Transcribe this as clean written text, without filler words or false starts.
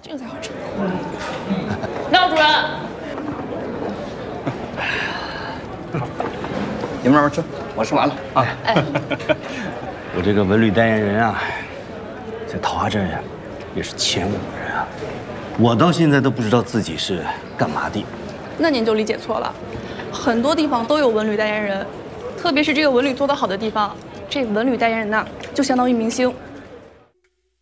这个才好吃。廖主任， 你们慢慢吃，我吃完了啊。 我这个文旅代言人啊，在桃花镇也是前5人啊。我到现在都不知道自己是干嘛的。 那您就理解错了，很多地方都有文旅代言人，特别是这个文旅做得好的地方，这个文旅代言人呐，就相当于明星，